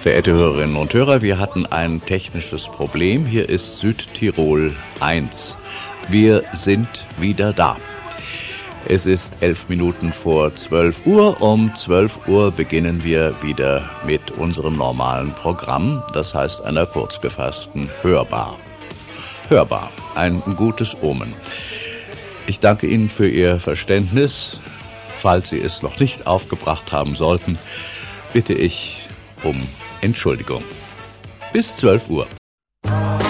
Verehrte Hörerinnen und Hörer, wir hatten ein technisches Problem. Hier ist Südtirol 1. Wir sind wieder da. Es ist 11 Minuten vor 12 Uhr. Um 12 Uhr beginnen wir wieder mit unserem normalen Programm, das heißt einer kurzgefassten Hörbar. Hörbar, ein gutes Omen. Ich danke Ihnen für Ihr Verständnis. Falls Sie es noch nicht aufgebracht haben sollten, bitte ich um Entschuldigung. Bis 12 Uhr.